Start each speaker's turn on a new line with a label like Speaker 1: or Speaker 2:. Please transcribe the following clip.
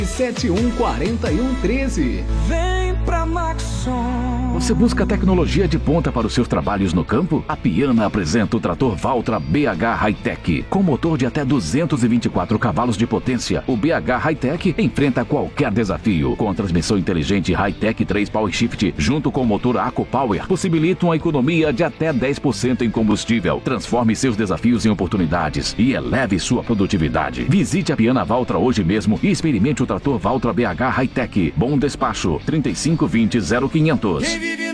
Speaker 1: 714113.
Speaker 2: Vem pra Maxon.
Speaker 3: Você busca tecnologia de ponta para os seus trabalhos no campo? A Piana apresenta o trator Valtra BH Hightech. Com motor de até 224 cavalos de potência, o BH Hightech enfrenta qualquer desafio. Com a transmissão inteligente Hightech 3 Power Shift, junto com o motor AcoPower, possibilita uma economia de até 10% em combustível. Transforme seus desafios em oportunidades e eleve sua produtividade. Visite a Piana Valtra hoje mesmo e experimente o trator Valtra BH Hightech. Bom despacho, 3520 0500.